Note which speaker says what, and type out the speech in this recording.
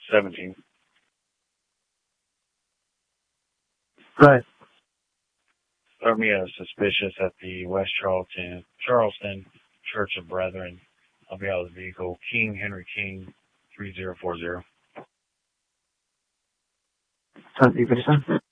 Speaker 1: 17.
Speaker 2: Right.
Speaker 1: Start me as suspicious at the West Charleston Church of Brethren. I'll be out of the vehicle. Henry King, 3040.
Speaker 2: Sounds good, sir.